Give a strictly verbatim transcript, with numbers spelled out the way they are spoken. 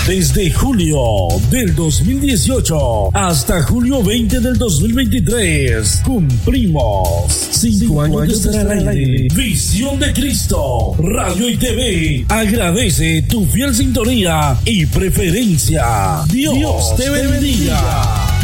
Desde julio del dos mil dieciocho hasta julio veinte del dos mil veintitrés, cumplimos cinco años de estar al aire. Visión de Cristo, radio y T V, agradece tu fiel sintonía y preferencia. Dios, Dios te bendiga.